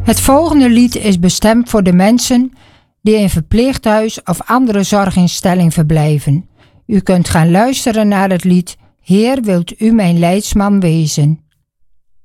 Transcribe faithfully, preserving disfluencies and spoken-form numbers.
Het volgende lied is bestemd voor de mensen die in verpleeghuis of andere zorginstelling verblijven. U kunt gaan luisteren naar het lied Heer, wilt u mijn leidsman wezen.